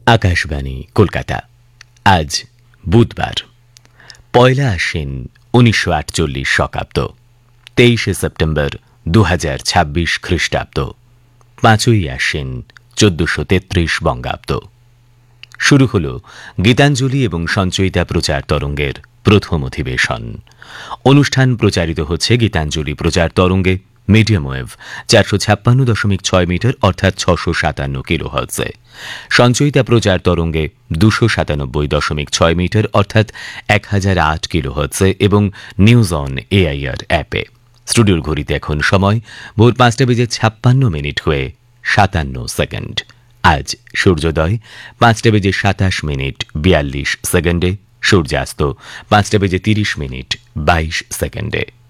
আকাশবাণী কলকাতা। আজ বুধবার, পয়লা আশ্বিন ১৯৪৮ শকাব্দ, ২৩শে সেপ্টেম্বর ২০২৬ খ্রিস্টাব্দ, ৫ই আশ্বিন ১৪৩৩ বঙ্গাব্দ। শুরু হল গীতাঞ্জলি এবং সঞ্চয়িতা প্রচার তরঙ্গের প্রথম অধিবেশন। অনুষ্ঠান প্রচারিত হচ্ছে গীতাঞ্জলি প্রচার তরঙ্গে মিডিয়াম ওয়েভ ৪৫৬.৬ মিটার অর্থাৎ ৬৫৭ কিলোহার্টজে, সঞ্চয়িতা প্রচার তরঙ্গে ২৯৭.৬ মিটার অর্থাৎ ১০০৮ কিলোহার্টজে এবং নিউজ অন এআইআর অ্যাপে। স্টুডিওর ঘড়িতে এখন সময় ভোর ৫টা বেজে ৫৬ হয়ে ৫৭ সেকেন্ড। আজ সূর্যোদয় ৫টা বেজে ২৭ মিনিট ৪২ সেকেন্ডে, সূর্যাস্ত ৫টা বেজে ৩০ মিনিট ২২ সেকেন্ডে।